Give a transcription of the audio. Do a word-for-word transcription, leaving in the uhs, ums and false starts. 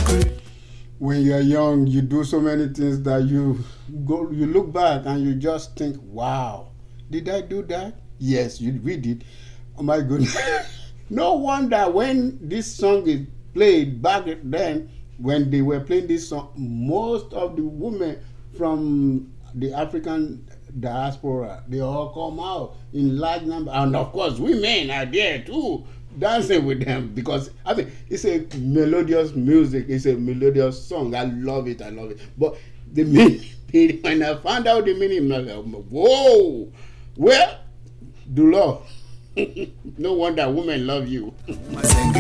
When you're young, you do so many things that you go, you look back and you just think, "Wow, did I do that?" Yes, you we did. Oh my goodness! No wonder when this song is played back then, when they were playing this song, most of the women from the African diaspora, they all come out in large number, and of course, women are there too, dancing with them because I mean it's a melodious music, it's a melodious song. I love it, I love it. But the meaning, when I found out the meaning, I was like, whoa, well, do love. No wonder women love you.